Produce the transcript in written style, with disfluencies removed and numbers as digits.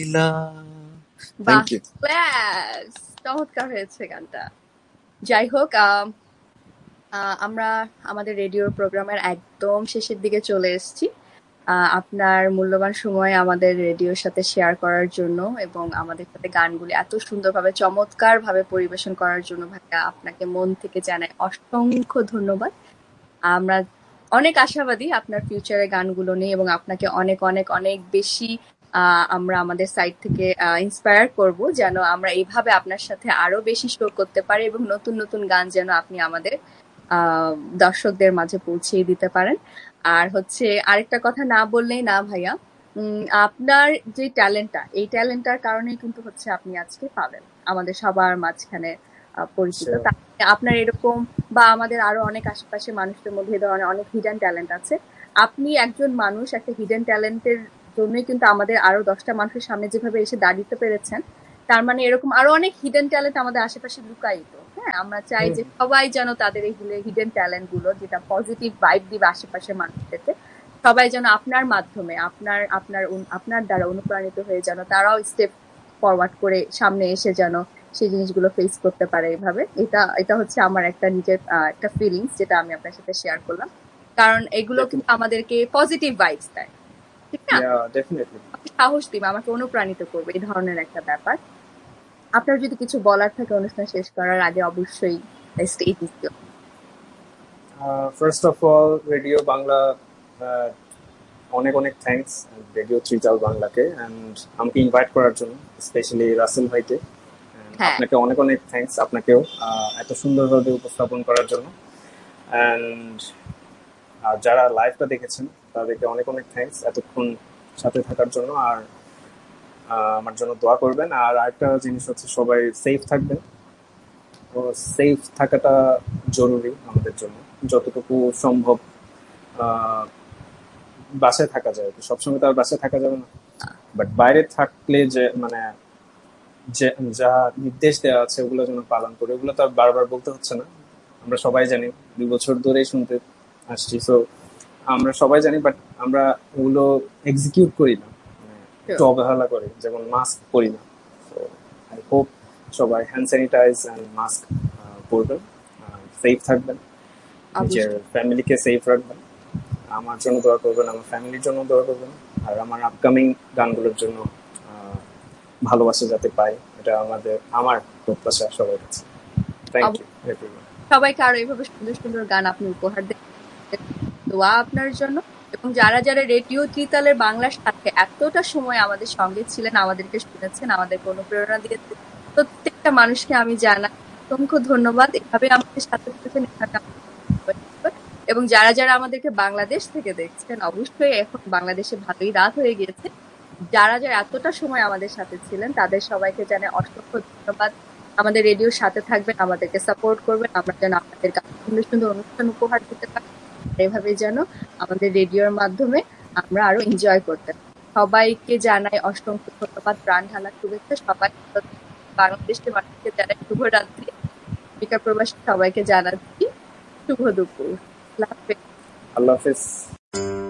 বাহ, thank you. Class চমৎকার হয়েছে গানটা। যাই হোক, আমরা আমাদের রেডিও প্রোগ্রামের একদম শেষের দিকে চলে এসেছি। আপনার মূল্যবান সময় আমাদের রেডিওর সাথে শেয়ার করার জন্য এবং আমাদের সাথে গানগুলি এত সুন্দরভাবে চমৎকার ভাবে পরিবেশন করার জন্য ভাইয়া আপনাকে মন থেকে জানাই অসংখ্য ধন্যবাদ। আমরা অনেক আশাবাদী আপনার ফিউচারে গানগুলো নিয়ে এবং আপনাকে অনেক অনেক অনেক বেশি আমরা আমাদের সাইড থেকে ইন্সপায়ার করব যেন আমরা এইভাবে আপনার সাথে আরো বেশি শো করতে পারি এবং নতুন নতুন গান যেন আপনি আমাদের আহ দর্শকদের মাঝে পৌঁছিয়ে দিতে পারেন। আর হচ্ছে আরেকটা কথা না বললেই না ভাইয়া, আপনার যে ট্যালেন্টটা, এই ট্যালেন্টটার কারণেই কিন্তু হচ্ছে আপনি আজকে পাবেন আমাদের সবার মাঝখানে পরিচিত। Sure. আপনার এরকম বা আমাদের আরো অনেক আশেপাশে মানুষদের মধ্যে এই ধরনের অনেক হিডেন ট্যালেন্ট আছে। আপনি একজন মানুষ, একটা হিডেন ট্যালেন্টের জন্যই কিন্তু আমাদের আরো 10টা মানুষের সামনে যেভাবে এসে দাঁড়িয়ে পেরেছেন, তার মানে এরকম আরো অনেক হিডেন ট্যালেন্ট আমাদের আশেপাশে লুকায়িত। হ্যাঁ, আমরা চাই যে সবাই যেন তাদের এই হিডেন ট্যালেন্ট গুলো, যেটা পজিটিভ ভাইব দিবে আশেপাশের মানুষদেরকে, সবাই যেন আপনার মাধ্যমে আপনার দ্বারা অনুপ্রাণিত হয়ে যেন তারাও স্টেপ ফরওয়ার্ড করে সামনে এসে যেন সেই জিনিসগুলো ফেস করতে পারে। এইভাবে এটা এটা হচ্ছে আমার একটা নিজের একটা ফিলিংস, যেটা আমি আপনার সাথে শেয়ার করলাম। কারণ এগুলো কিন্তু Definitely. আমাদেরকে পজিটিভ ভাইবস দেয়, ঠিক না? Yeah, definitely. আমাকে সাহস দিবে, আমাকে অনুপ্রাণিত করবে, এই ধরনের একটা ব্যাপার। আপনার যদি কিছু বলার থাকে অনুষ্ঠান শেষ করার আগে, অবশ্যই stage is your. First of all, radio Bangla অনেক অনেক থ্যাঙ্কস রেডিও ত্রিতাল বাংলাকে অ্যান্ড আমাকে ইনভাইট করার জন্য, স্পেশালি রাসেল ভাইকে। And হ্যাঁ, আপনাকে অনেক অনেক থ্যাঙ্কস, আপনাকেও এত সুন্দরভাবে উপস্থাপন করার জন্য। অ্যান্ড যারা লাইভটা দেখেছেন তাদেরকে অনেক অনেক থ্যাঙ্কস এতক্ষণ সাথে থাকার জন্য। আর আমার জন্য দোয়া করবেন। আর আরেকটা জিনিস হচ্ছে, সবাই সেফ থাকবেন। তো সেফ থাকাটা জরুরি আমাদের জন্য, যতটুকু সম্ভব বাসায় থাকা যায়। তো সবসময় তো আর বাসায় থাকা যাবে না, বাট বাইরে থাকলে যে মানে যে যা নির্দেশ দেওয়া আছে ওগুলো যেন পালন করে। ওগুলো তো আর বারবার বলতে হচ্ছে না, আমরা সবাই জানি, 2 বছর ধরেই শুনতে আসছি। সো আমরা সবাই জানি, বাট আমরা ওগুলো এক্সিকিউট করি না, একটু অবহেলা করি, যেমন মাস্ক পরি না। তো আই হোপ সবাই হ্যান্ড স্যানিটাইজ অ্যান্ড মাস্ক পরবেন, সেফ থাকবেন, নিজের অবশ্যই। ফ্যামিলিকে সেফ রাখবেন। আমার জন্য দোয়া করবেন, আমার ফ্যামিলির জন্য দোয়া করবেন। আর আমার আপকামিং গানগুলোর জন্য ভালোবাসা যাতে পাই, এটা আমার প্রত্যাশা সবার কাছে। Thank you everyone. সবাইকে আরো এইভাবে সুন্দর সুন্দর গান আপনি উপহার দেন, দোয়া আপনার জন্য। এবং যারা যারা রেডিও ত্রিতালের বাংলার সাথে এতটা সময় আমাদের সঙ্গে ছিলেন, আমাদেরকে শুনেছেন, আমাদেরকে অনুপ্রেরণা দিয়েছেন, প্রত্যেকটা মানুষকে আমি জানাই অসংখ্য ধন্যবাদ। এভাবে আমাদের সাথে থাকেন, এভাবে এবং যারা যারা আমাদেরকে বাংলাদেশ থেকে দেখছেন, অবশ্যই এখন বাংলাদেশে ভালোই রাত হয়ে গিয়েছে। যারা যারা এতটা সময় আমাদের সাথে ছিলেন তাদের সবাইকে জানাই অসংখ্য ধন্যবাদ। আমাদের রেডিওর সাথে থাকবেন, আমাদেরকে সাপোর্ট করবেন, আমরা যেন আপনাদের কাছে সুন্দর সুন্দর অনুষ্ঠান উপহার দিতে পারি। এভাবে যেন আমাদের রেডিওর মাধ্যমে আমরা আরো এনজয় করতে পারি। সবাইকে জানাই অসংখ্য ধন্যবাদ, প্রাণ ঢালা শুভেচ্ছা। সবাই বাংলাদেশের মানুষকে জানাই শুভরাত্রি। আমেরিকা প্রবাসী সবাইকে জানাচ্ছি শুভ দুপুর। আল্লাহ হাফেজ। আল্লাহ হাফেজ।